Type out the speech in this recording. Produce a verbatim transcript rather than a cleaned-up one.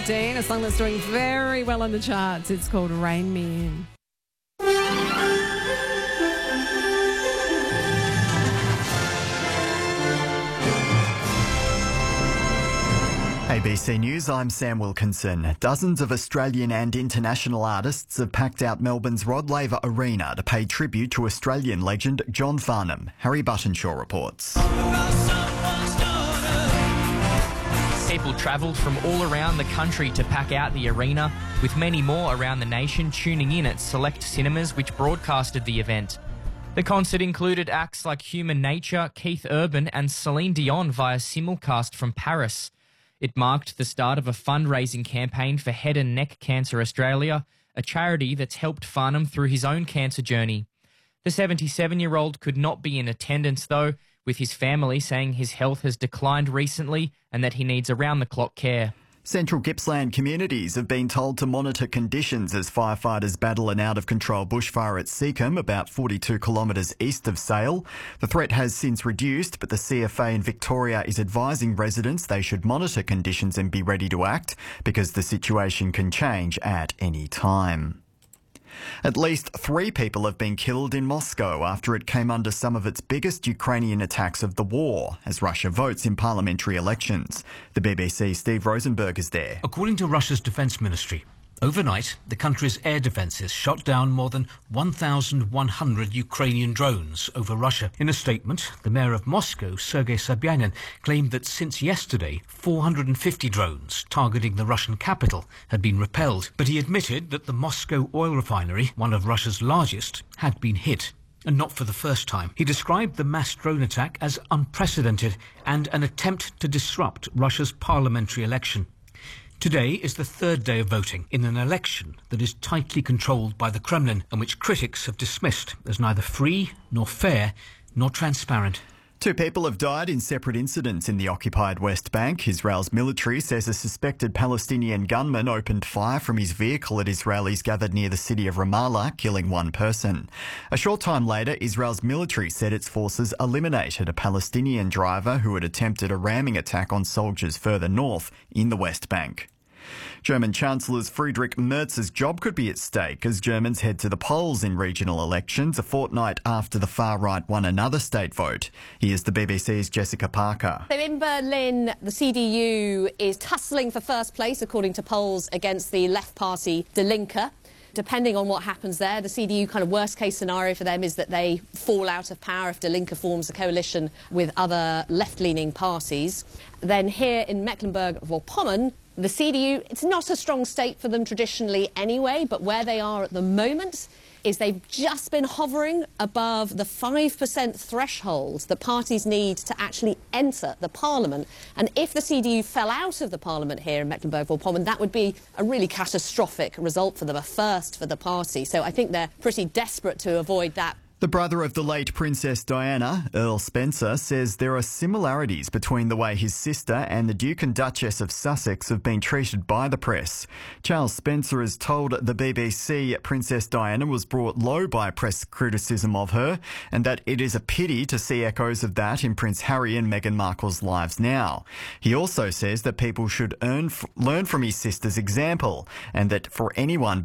fifteen, a song that's doing very well on the charts. It's called Rain Me In. A B C News, I'm Sam Wilkinson. Dozens of Australian and international artists have packed out Melbourne's Rod Laver Arena to pay tribute to Australian legend John Farnham. Harry Buttonshaw reports. People travelled from all around the country to pack out the arena, with many more around the nation tuning in at select cinemas which broadcasted the event. The concert included acts like Human Nature, Keith Urban and Celine Dion via simulcast from Paris. It marked the start of a fundraising campaign for Head and Neck Cancer Australia, a charity that's helped Farnham through his own cancer journey. The seventy-seven-year-old could not be in attendance, though, with his family saying his health has declined recently and that he needs around-the-clock care. Central Gippsland communities have been told to monitor conditions as firefighters battle an out-of-control bushfire at Seacombe, about forty-two kilometres east of Sale. The threat has since reduced, but the C F A in Victoria is advising residents they should monitor conditions and be ready to act because the situation can change at any time. At least three people have been killed in Moscow after it came under some of its biggest Ukrainian attacks of the war as Russia votes in parliamentary elections. The B B C's Steve Rosenberg is there. According to Russia's defence ministry, overnight, the country's air defences shot down more than one thousand one hundred Ukrainian drones over Russia. In a statement, the mayor of Moscow, Sergei Sobyanin, claimed that since yesterday, four hundred fifty drones targeting the Russian capital had been repelled. But he admitted that the Moscow oil refinery, one of Russia's largest, had been hit. And not for the first time. He described the mass drone attack as unprecedented and an attempt to disrupt Russia's parliamentary election. Today is the third day of voting in an election that is tightly controlled by the Kremlin and which critics have dismissed as neither free, nor fair, nor transparent. Two people have died in separate incidents in the occupied West Bank. Israel's military says a suspected Palestinian gunman opened fire from his vehicle at Israelis gathered near the city of Ramallah, killing one person. A short time later, Israel's military said its forces eliminated a Palestinian driver who had attempted a ramming attack on soldiers further north in the West Bank. German Chancellor Friedrich Merz's job could be at stake as Germans head to the polls in regional elections a fortnight after the far right won another state vote. Here's the B B C's Jessica Parker. So in Berlin, the C D U is tussling for first place, according to polls, against the left party Die Linke. Depending on what happens there, the C D U kind of worst-case scenario for them is that they fall out of power if Die Linke forms a coalition with other left-leaning parties. Then here in Mecklenburg-Vorpommern, the C D U, it's not a strong state for them traditionally anyway, but where they are at the moment is they've just been hovering above the five percent threshold that parties need to actually enter the parliament. And if the C D U fell out of the parliament here in Mecklenburg-Vorpommern, that would be a really catastrophic result for them, a first for the party. So I think they're pretty desperate to avoid that. The brother of the late Princess Diana, Earl Spencer, says there are similarities between the way his sister and the Duke and Duchess of Sussex have been treated by the press. Charles Spencer has told the B B C Princess Diana was brought low by press criticism of her and that it is a pity to see echoes of that in Prince Harry and Meghan Markle's lives now. He also says that people should earn, learn from his sister's example and that for anyone